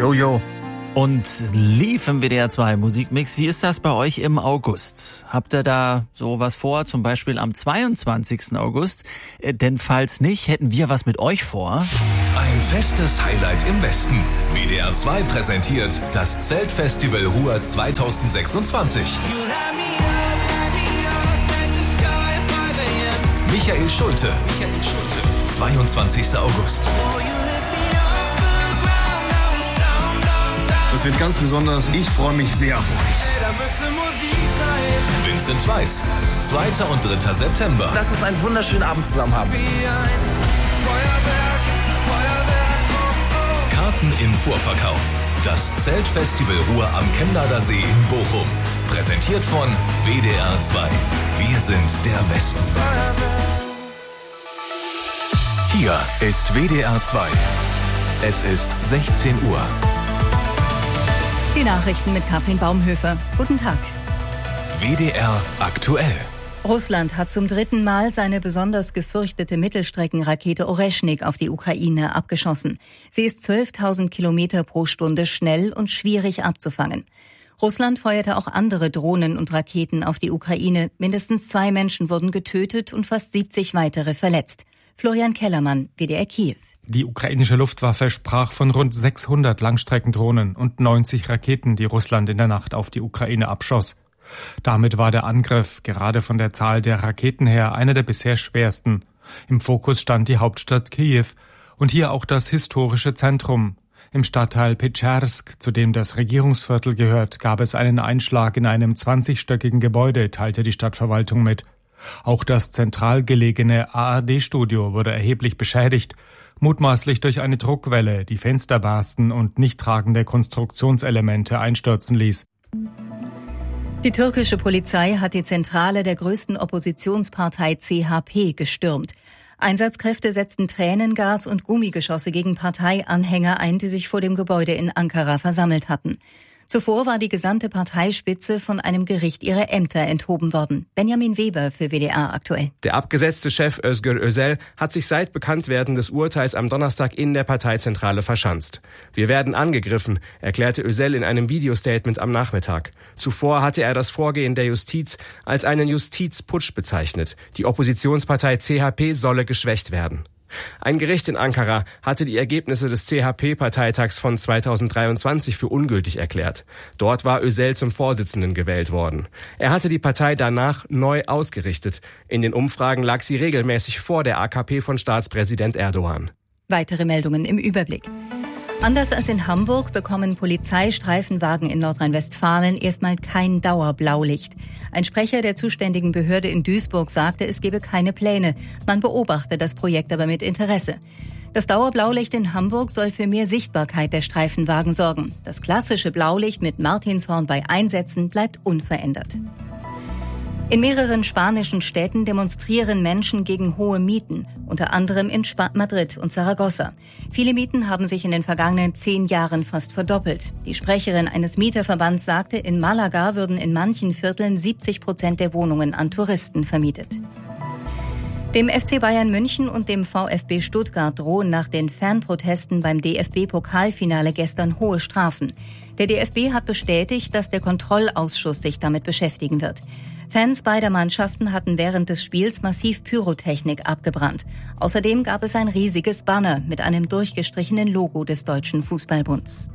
Jojo. Und lief im WDR 2 Musikmix. Wie ist das bei euch im August? Habt ihr da sowas vor, zum Beispiel am 22. August? Denn falls nicht, hätten wir was mit euch vor. Ein festes Highlight im Westen. WDR 2 präsentiert das Zeltfestival Ruhr 2026. Michael Schulte. 22. August. Das wird ganz besonders. Ich freue mich sehr auf euch. Vincent Weiss, 2. und 3. September. Lass uns einen wunderschönen Abend zusammen haben. Karten im Vorverkauf. Das Zeltfestival Ruhr am Chemnader See in Bochum. Präsentiert von WDR 2. Wir sind der Westen. Hier ist WDR 2. Es ist 16 Uhr. Die Nachrichten mit Katrin Baumhöfer. Guten Tag. WDR aktuell. Russland hat zum 3. Mal seine besonders gefürchtete Mittelstreckenrakete Oreschnik auf die Ukraine abgeschossen. Sie ist 12.000 Kilometer pro Stunde schnell und schwierig abzufangen. Russland feuerte auch andere Drohnen und Raketen auf die Ukraine. Mindestens 2 Menschen wurden getötet und fast 70 weitere verletzt. Florian Kellermann, WDR Kiew. Die ukrainische Luftwaffe sprach von rund 600 Langstreckendrohnen und 90 Raketen, die Russland in der Nacht auf die Ukraine abschoss. Damit war der Angriff, gerade von der Zahl der Raketen her, einer der bisher schwersten. Im Fokus stand die Hauptstadt Kiew und hier auch das historische Zentrum. Im Stadtteil Petschersk, zu dem das Regierungsviertel gehört, gab es einen Einschlag in einem 20-stöckigen Gebäude, teilte die Stadtverwaltung mit. Auch das zentral gelegene ARD-Studio wurde erheblich beschädigt, mutmaßlich durch eine Druckwelle, die Fenster barsten und nicht tragende Konstruktionselemente einstürzen ließ. Die türkische Polizei hat die Zentrale der größten Oppositionspartei CHP gestürmt. Einsatzkräfte setzten Tränengas und Gummigeschosse gegen Parteianhänger ein, die sich vor dem Gebäude in Ankara versammelt hatten. Zuvor war die gesamte Parteispitze von einem Gericht ihrer Ämter enthoben worden. Benjamin Weber für WDR aktuell. Der abgesetzte Chef Özgür Özel hat sich seit Bekanntwerden des Urteils am Donnerstag in der Parteizentrale verschanzt. Wir werden angegriffen, erklärte Özel in einem Videostatement am Nachmittag. Zuvor hatte er das Vorgehen der Justiz als einen Justizputsch bezeichnet. Die Oppositionspartei CHP solle geschwächt werden. Ein Gericht in Ankara hatte die Ergebnisse des CHP-Parteitags von 2023 für ungültig erklärt. Dort war Özel zum Vorsitzenden gewählt worden. Er hatte die Partei danach neu ausgerichtet. In den Umfragen lag sie regelmäßig vor der AKP von Staatspräsident Erdogan. Weitere Meldungen im Überblick. Anders als in Hamburg bekommen Polizeistreifenwagen in Nordrhein-Westfalen erstmal kein Dauerblaulicht. Ein Sprecher der zuständigen Behörde in Duisburg sagte, es gebe keine Pläne. Man beobachte das Projekt aber mit Interesse. Das Dauerblaulicht in Hamburg soll für mehr Sichtbarkeit der Streifenwagen sorgen. Das klassische Blaulicht mit Martinshorn bei Einsätzen bleibt unverändert. In mehreren spanischen Städten demonstrieren Menschen gegen hohe Mieten, unter anderem in Madrid und Saragossa. Viele Mieten haben sich in den vergangenen 10 Jahren fast verdoppelt. Die Sprecherin eines Mieterverbands sagte, in Malaga würden in manchen Vierteln 70% der Wohnungen an Touristen vermietet. Dem FC Bayern München und dem VfB Stuttgart drohen nach den Fanprotesten beim DFB-Pokalfinale gestern hohe Strafen. Der DFB hat bestätigt, dass der Kontrollausschuss sich damit beschäftigen wird. Fans beider Mannschaften hatten während des Spiels massiv Pyrotechnik abgebrannt. Außerdem gab es ein riesiges Banner mit einem durchgestrichenen Logo des Deutschen Fußballbunds.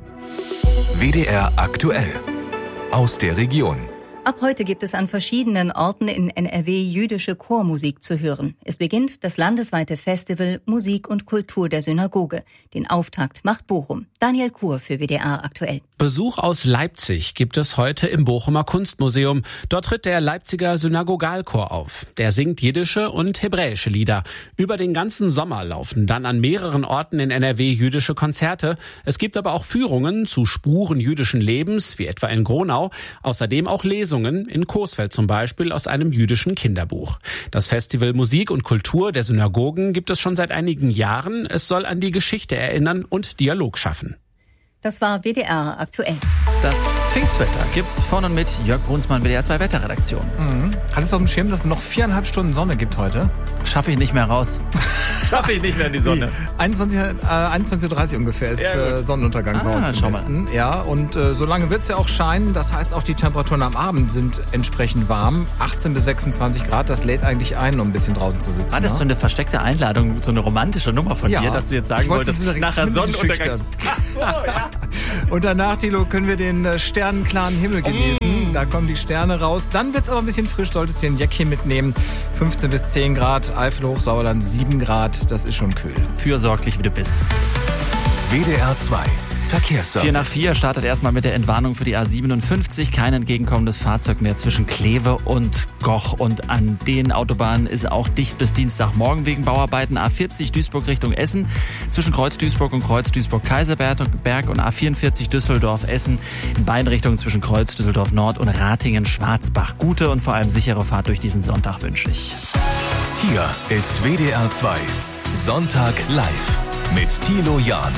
WDR aktuell. Aus der Region. Ab heute gibt es an verschiedenen Orten in NRW jüdische Chormusik zu hören. Es beginnt das landesweite Festival Musik und Kultur der Synagoge. Den Auftakt macht Bochum. Daniel Kur für WDR aktuell. Besuch aus Leipzig gibt es heute im Bochumer Kunstmuseum. Dort tritt der Leipziger Synagogalchor auf. Der singt jiddische und hebräische Lieder. Über den ganzen Sommer laufen dann an mehreren Orten in NRW jüdische Konzerte. Es gibt aber auch Führungen zu Spuren jüdischen Lebens, wie etwa in Gronau. Außerdem auch Lesungen, in Coesfeld zum Beispiel, aus einem jüdischen Kinderbuch. Das Festival Musik und Kultur der Synagogen gibt es schon seit einigen Jahren. Es soll an die Geschichte erinnern und Dialog schaffen. Das war WDR aktuell. Das Pfingstwetter gibt's von und mit Jörg Brunsmann, WDR 2 Wetterredaktion. Hattest du auf dem Schirm, dass es noch 4,5 Stunden Sonne gibt heute? Schaffe ich nicht mehr raus. Schaffe ich nicht mehr in die Sonne. 21:30 Uhr ungefähr ist Sonnenuntergang bei uns im Westen. Ja, und so lange wird's ja auch scheinen. Das heißt, auch die Temperaturen am Abend sind entsprechend warm. 18 bis 26 Grad, das lädt eigentlich ein, um ein bisschen draußen zu sitzen. War das so eine versteckte Einladung, so eine romantische Nummer von dir, dass du jetzt sagen wolltest, nachher Sonnenuntergang? Ach so, ja. Und danach, Thilo, können wir den sternenklaren Himmel genießen. Da kommen die Sterne raus. Dann wird's aber ein bisschen frisch, solltest dir ein Jäckchen mitnehmen. 15 bis 10 Grad, Eifel hoch, Sauerland 7 Grad. Das ist schon kühl. Fürsorglich, wie du bist. WDR 2 Verkehrsservice. 4 nach 4 startet erstmal mit der Entwarnung für die A57. Kein entgegenkommendes Fahrzeug mehr zwischen Kleve und Goch. Und an den Autobahnen ist auch dicht bis Dienstagmorgen wegen Bauarbeiten. A40 Duisburg Richtung Essen. Zwischen Kreuz Duisburg und Kreuz Duisburg-Kaiserberg und A44 Düsseldorf-Essen. In beiden Richtungen zwischen Kreuz Düsseldorf Nord und Ratingen-Schwarzbach. Gute und vor allem sichere Fahrt durch diesen Sonntag wünsche ich. Hier ist WDR 2 Sonntag live mit Thilo Jahn.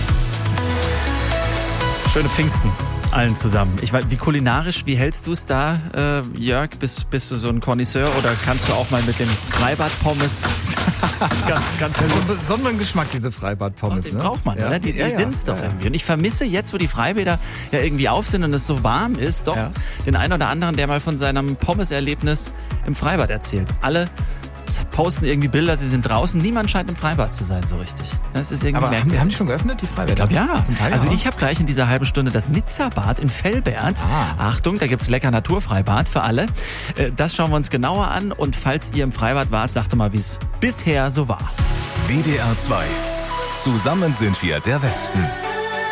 Schöne Pfingsten allen zusammen. Ich weiß, wie kulinarisch, wie hältst du es da, Jörg? Bist du so ein Connoisseur oder kannst du auch mal mit dem Freibad-Pommes ganz einen besonderen Geschmack, diese Freibad-Pommes. Den braucht man, oder? Die sind's doch irgendwie. Und ich vermisse jetzt, wo die Freibäder ja irgendwie auf sind und es so warm ist, doch den einen oder anderen, der mal von seinem Pommes-Erlebnis im Freibad erzählt. Alle posten irgendwie Bilder, sie sind draußen. Niemand scheint im Freibad zu sein, so richtig. Das ist irgendwie merkwürdig. Haben die schon geöffnet, die Freibäder? Ich glaube, ja. Zum Teil also ich habe gleich in dieser halben Stunde das Nizza-Bad in Velbert. Achtung, da gibt's lecker Naturfreibad für alle. Das schauen wir uns genauer an. Und falls ihr im Freibad wart, sagt doch mal, wie es bisher so war. WDR 2. Zusammen sind wir der Westen.